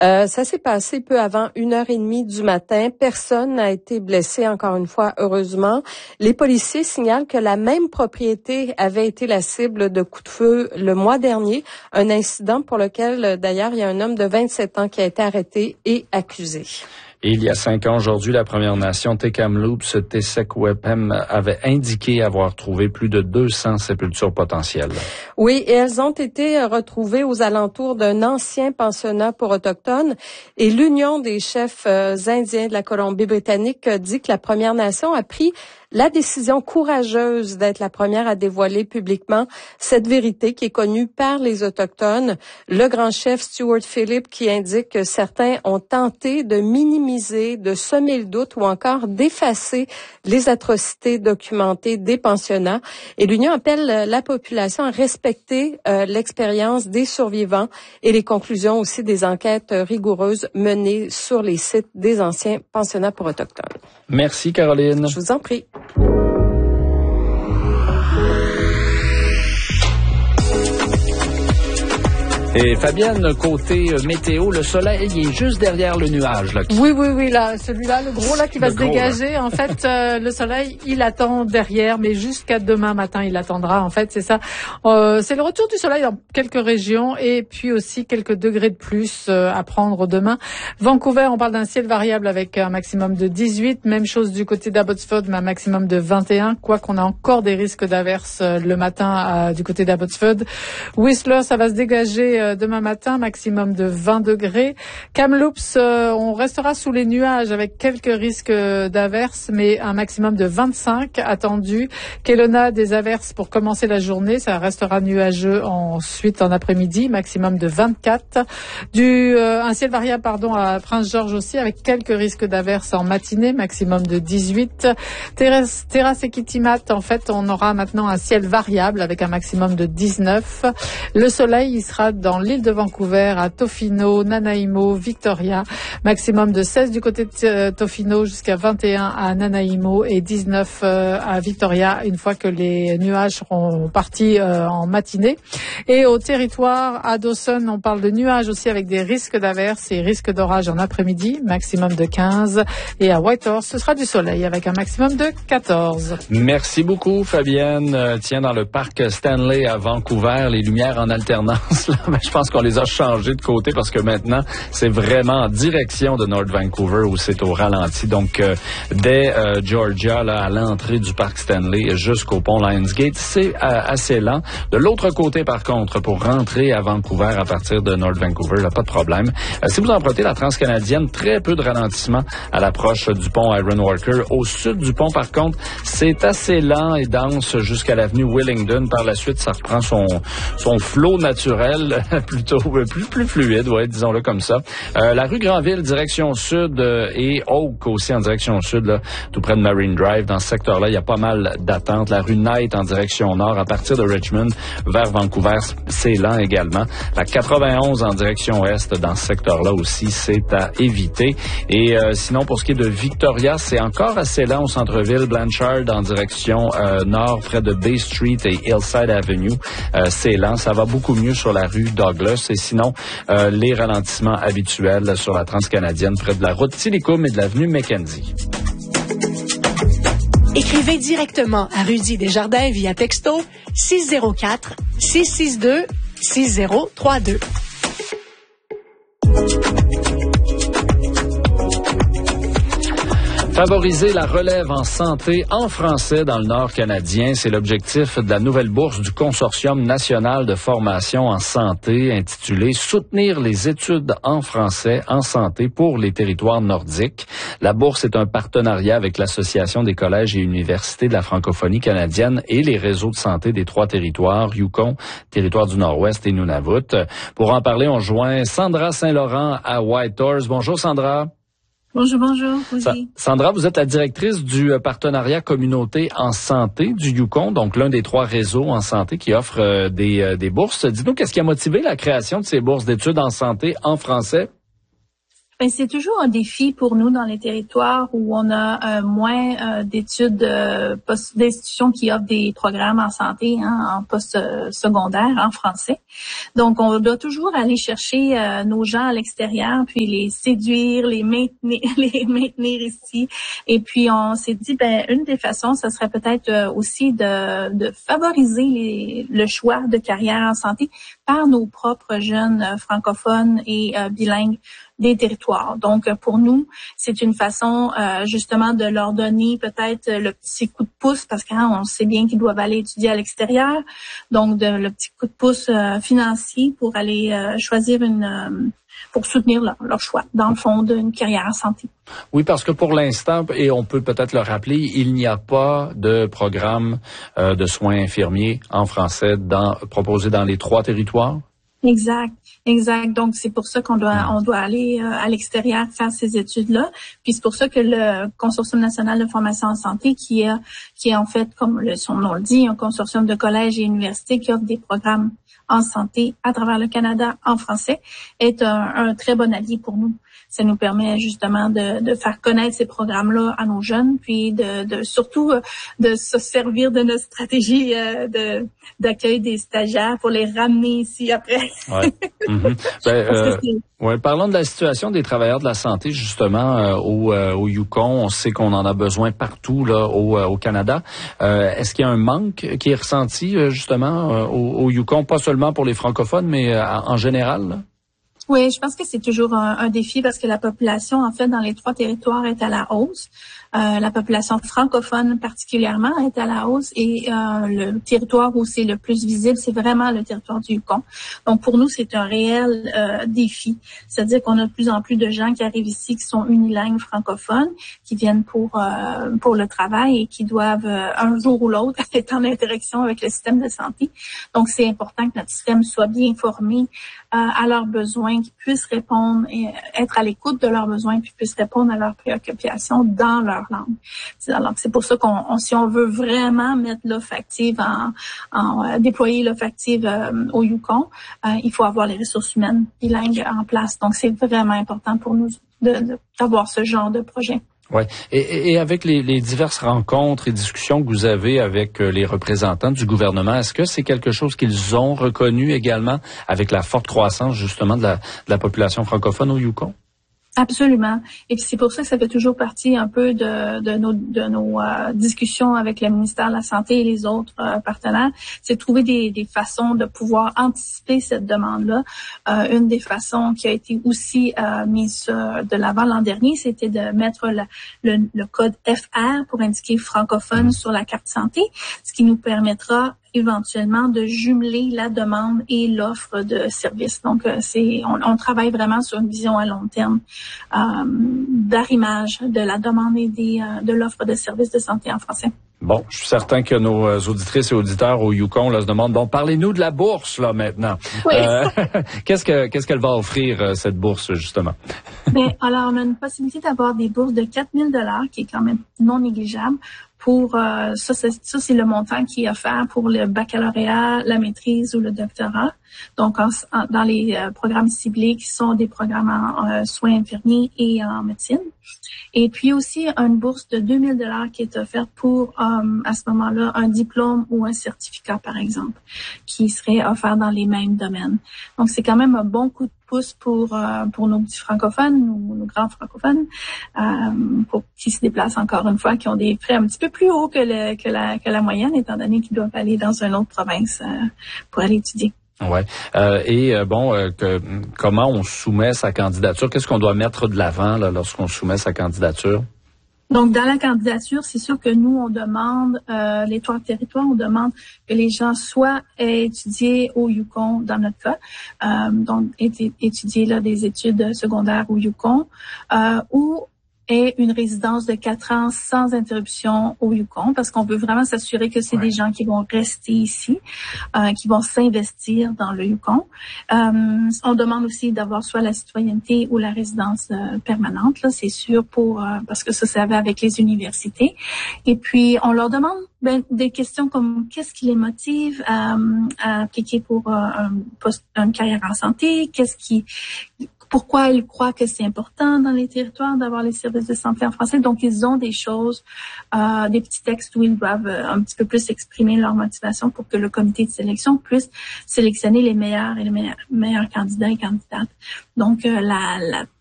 Ça s'est passé peu avant 1h30 du matin. Personne n'a été blessé, encore une fois, heureusement. Les policiers signalent que la même propriété avait été la cible de coups de feu le mois dernier. Un incident pour lequel, d'ailleurs, il y a un homme de 27 ans qui a été arrêté et accusé. Et il y a 5 ans aujourd'hui, la Première Nation Tk'emlúps Tsek-Wepem avait indiqué avoir trouvé plus de 200 sépultures potentielles. Oui, et elles ont été retrouvées aux alentours d'un ancien pensionnat pour autochtones. Et l'Union des chefs indiens de la Colombie-Britannique dit que la Première Nation a pris la décision courageuse d'être la première à dévoiler publiquement cette vérité qui est connue par les Autochtones. Le grand chef Stuart Philip qui indique que certains ont tenté de minimiser, de semer le doute ou encore d'effacer les atrocités documentées des pensionnats. Et l'Union appelle la population à respecter l'expérience des survivants et les conclusions aussi des enquêtes rigoureuses menées sur les sites des anciens pensionnats pour Autochtones. Merci Caroline. Je vous en prie. Et Fabienne, côté météo, le soleil est juste derrière le nuage. Là, Oui, là, celui-là, le gros là qui va se dégager. Là. En fait, le soleil, il attend derrière, mais jusqu'à demain matin, il attendra. En fait, c'est ça. C'est le retour du soleil dans quelques régions et puis aussi quelques degrés de plus à prendre demain. Vancouver, on parle d'un ciel variable avec un maximum de 18. Même chose du côté d'Abbotsford, mais un maximum de 21. Quoiqu'on a encore des risques d'averses le matin du côté d'Abbotsford. Whistler, ça va se dégager demain matin, maximum de 20 degrés. Kamloops, on restera sous les nuages avec quelques risques d'averses, mais un maximum de 25 attendu. Kelowna, des averses pour commencer la journée, ça restera nuageux ensuite en après-midi, maximum de 24. Un ciel variable, à Prince George aussi, avec quelques risques d'averses en matinée, maximum de 18. Terrace et Kitimat, en fait, on aura maintenant un ciel variable avec un maximum de 19. Le soleil, il sera dans l'île de Vancouver, à Tofino, Nanaimo, Victoria. Maximum de 16 du côté de Tofino jusqu'à 21 à Nanaimo et 19 à Victoria une fois que les nuages seront partis en matinée. Et au territoire, à Dawson, on parle de nuages aussi avec des risques d'averses et risques d'orage en après-midi, maximum de 15. Et à Whitehorse, ce sera du soleil avec un maximum de 14. Merci beaucoup, Fabienne. Tiens, dans le parc Stanley à Vancouver, les lumières en alternance, là, je pense qu'on les a changées de côté parce que maintenant, c'est vraiment en direction de North Vancouver où c'est au ralenti. Donc, dès Georgia, là, à l'entrée du parc Stanley jusqu'au pont Lionsgate, c'est assez lent. De l'autre côté, par contre, pour rentrer à Vancouver à partir de North Vancouver, là, pas de problème. Si vous empruntez la transcanadienne, très peu de ralentissement à l'approche du pont Ironworker. Au sud du pont, par contre, c'est assez lent et dense jusqu'à l'avenue Willingdon. Par la suite, ça reprend son flot naturel, plutôt plus fluide, ouais, disons-le comme ça. La rue Granville, direction sud, et Oak aussi en direction sud, là, tout près de Marine Drive. Dans ce secteur-là, il y a pas mal d'attentes. La rue Knight en direction nord, à partir de Richmond vers Vancouver, c'est lent également. La 91 en direction est, dans ce secteur-là aussi, c'est à éviter. Et sinon, pour ce qui est de Victoria, c'est encore assez lent au centre-ville. Blanchard en direction nord, près de Bay Street et Hillside Avenue. C'est lent. Ça va beaucoup mieux sur la rue Douglas. Et sinon, les ralentissements habituels sur la transcanadienne près de la route Tilicoum et de l'avenue Mackenzie. Écrivez directement à Rudy Desjardins via texto 604 662 6032. Favoriser la relève en santé en français dans le Nord canadien, c'est l'objectif de la nouvelle bourse du Consortium national de formation en santé intitulée « Soutenir les études en français en santé pour les territoires nordiques ». La bourse est un partenariat avec l'Association des collèges et universités de la francophonie canadienne et les réseaux de santé des 3 territoires, Yukon, territoire du Nord-Ouest et Nunavut. Pour en parler, on joint Sandra Saint-Laurent à Whitehorse. Bonjour Sandra. Bonjour. Sandra, vous êtes la directrice du partenariat communauté en santé du Yukon, donc l'un des 3 réseaux en santé qui offre des bourses. Dites-nous, qu'est-ce qui a motivé la création de ces bourses d'études en santé en français? Ben, c'est toujours un défi pour nous dans les territoires où on a moins d'études, d'institutions qui offrent des programmes en santé, en post-secondaire, en français. Donc, on doit toujours aller chercher nos gens à l'extérieur, puis les séduire, les maintenir ici. Et puis, on s'est dit, ben, une des façons, ça serait peut-être aussi de favoriser le choix de carrière en santé par nos propres jeunes francophones et bilingues des territoires. Donc, pour nous, c'est une façon justement de leur donner peut-être le petit coup de pouce parce qu'on sait bien qu'ils doivent aller étudier à l'extérieur. Donc, le petit coup de pouce financier pour aller choisir pour soutenir leur choix, dans le fond, d'une carrière en santé. Oui, parce que pour l'instant, et on peut peut-être le rappeler, il n'y a pas de programme de soins infirmiers en français proposé dans les 3 territoires. Exact. Donc, c'est pour ça on doit aller à l'extérieur faire ces études-là. Puis c'est pour ça que le Consortium national de formation en santé, qui est en fait, comme son nom le dit, un consortium de collèges et universités qui offre des programmes en santé à travers le Canada en français, est un très bon allié pour nous. Ça nous permet justement de faire connaître ces programmes-là à nos jeunes, puis surtout de se servir de notre stratégie d'accueil des stagiaires pour les ramener ici après. Ouais. Parlons de la situation des travailleurs de la santé justement au Yukon. On sait qu'on en a besoin partout là au Canada. Est-ce qu'il y a un manque qui est ressenti justement au Yukon, pas seulement pour les francophones, mais en général là? Oui, je pense que c'est toujours un défi parce que la population, en fait, dans les 3 territoires est à la hausse. La population francophone particulièrement est à la hausse et le territoire où c'est le plus visible, c'est vraiment le territoire du Yukon. Donc, pour nous, c'est un réel défi. C'est-à-dire qu'on a de plus en plus de gens qui arrivent ici qui sont unilingues francophones, qui viennent pour le travail et qui doivent un jour ou l'autre être en interaction avec le système de santé. Donc, c'est important que notre système soit bien formé à leurs besoins, qu'ils puissent répondre et être à l'écoute de leurs besoins, puis puissent répondre à leurs préoccupations dans leur langue. Alors, c'est pour ça si on veut vraiment mettre l'offre active déployer l'offre active au Yukon, il faut avoir les ressources humaines bilingues en place. Donc, c'est vraiment important pour nous d'avoir ce genre de projet. Ouais. Et avec les diverses rencontres et discussions que vous avez avec les représentants du gouvernement, est-ce que c'est quelque chose qu'ils ont reconnu également avec la forte croissance justement de la population francophone au Yukon? Absolument. Et puis c'est pour ça que ça fait toujours partie un peu de nos discussions avec le ministère de la Santé et les autres partenaires, c'est de trouver des façons de pouvoir anticiper cette demande-là. Une des façons qui a été aussi mise de l'avant l'an dernier, c'était de mettre le code FR pour indiquer francophone sur la carte santé, ce qui nous permettra éventuellement de jumeler la demande et l'offre de services. Donc, on travaille vraiment sur une vision à long terme d'arrimage de la demande et de l'offre de services de santé en français. Bon, je suis certain que nos auditrices et auditeurs au Yukon là, se demandent, bon, parlez-nous de la bourse là maintenant. Oui. Qu'est-ce qu'elle va offrir, cette bourse, justement? Bien, alors, on a une possibilité d'avoir des bourses de 4 000 $ qui est quand même non négligeable. Pour ça, c'est le montant qui est offert pour le baccalauréat, la maîtrise ou le doctorat. Donc, dans les programmes ciblés qui sont des programmes en soins infirmiers et en médecine. Et puis aussi une bourse de 2 000 $ qui est offerte pour, à ce moment-là, un diplôme ou un certificat, par exemple, qui serait offert dans les mêmes domaines. Donc, c'est quand même un bon coup de pouce pour nos petits francophones, nos grands francophones, pour qui se déplacent encore une fois, qui ont des frais un petit peu plus hauts que la moyenne, étant donné qu'ils doivent aller dans une autre province pour aller étudier. Ouais. Comment on soumet sa candidature? Qu'est-ce qu'on doit mettre de l'avant là, lorsqu'on soumet sa candidature? Donc, dans la candidature, c'est sûr que nous, on demande, les 3 territoires, on demande que les gens soient étudiés au Yukon, dans notre cas, donc étudier là, des études secondaires au Yukon, ou et une résidence de 4 ans sans interruption au Yukon, parce qu'on veut vraiment s'assurer que c'est des gens qui vont rester ici, qui vont s'investir dans le Yukon. On demande aussi d'avoir soit la citoyenneté ou la résidence permanente, là, c'est sûr, parce que ça va avec les universités. Et puis, on leur demande des questions comme qu'est-ce qui les motive à appliquer pour une carrière en santé, pourquoi ils croient que c'est important dans les territoires d'avoir les services de santé en français. Donc, ils ont des choses, des petits textes où ils doivent un petit peu plus exprimer leur motivation pour que le comité de sélection puisse sélectionner les meilleurs et les meilleurs candidats et candidates. Donc,